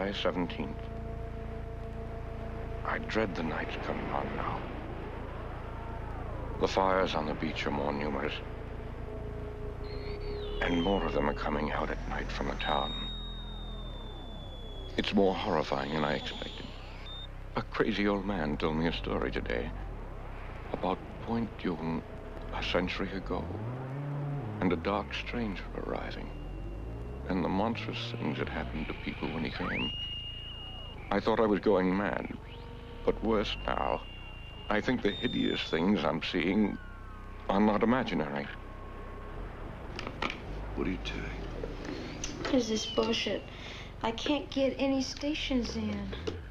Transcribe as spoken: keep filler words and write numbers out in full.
July seventeenth. I dread the night coming on now. The fires on the beach are more numerous. And more of them are coming out at night from the town. It's more horrifying than I expected. A crazy old man told me a story today about Point Dume a century ago, and a dark stranger arriving, and the monstrous things that happened to people when he came. I thought I was going mad, but worse now. I think the hideous things I'm seeing are not imaginary. What are you doing? What is this bullshit? I can't get any stations in.